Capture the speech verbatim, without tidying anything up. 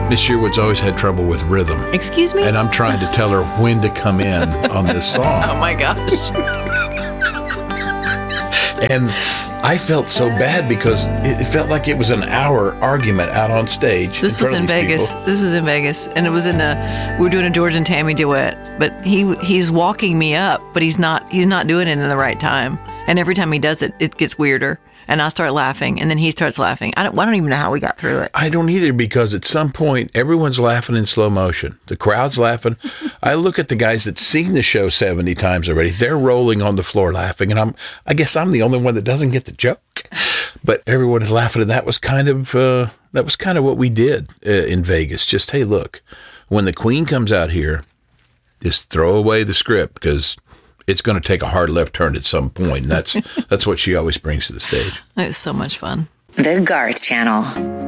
Miss Sherwood's always had trouble with rhythm. Excuse me? And I'm trying to tell her when to come in on this song. Oh, my gosh. And I felt so bad because it felt like it was an hour argument out on stage. This was in Vegas. People. This was in Vegas. And it was in a, we were doing a George and Tammy duet, but he he's walking me up, but he's not, he's not doing it in the right time. And every time he does it, it gets weirder. And I start laughing, and then he starts laughing. I don't, I don't even know how we got through it. I don't either, because at some point, everyone's laughing in slow motion. The crowd's laughing. I look at the guys that seen the show seventy times already. They're rolling on the floor laughing, and I'm, I guess I'm the only one that doesn't get the joke. But everyone is laughing, and that was kind of, uh, that was kind of what we did uh, in Vegas. Just, hey, look, when the Queen comes out here, just throw away the script, because it's going to take a hard left turn at some point, and that's that's what she always brings to the stage. It's so much fun. The Garth Channel.